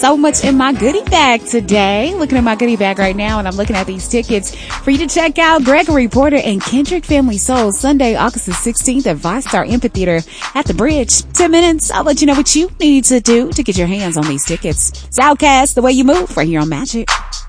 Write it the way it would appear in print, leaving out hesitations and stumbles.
so much in my goodie bag today. Looking at my goodie bag right now, and I'm looking at these tickets for you to check out Gregory Porter and Kendrick Family Soul Sunday, August the 16th at ViStar Amphitheater at the Bridge. 10 minutes. I'll let you know what you need to do to get your hands on these tickets. It's Outkast, The Way You Move, right here on Magic.